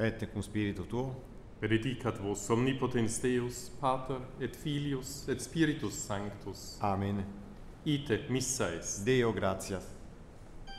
et cum spiritu tuo. Benedicat vos omnipotens Deus, Pater et Filius et Spiritus Sanctus. Amen. Ite missa est. Deo gratias.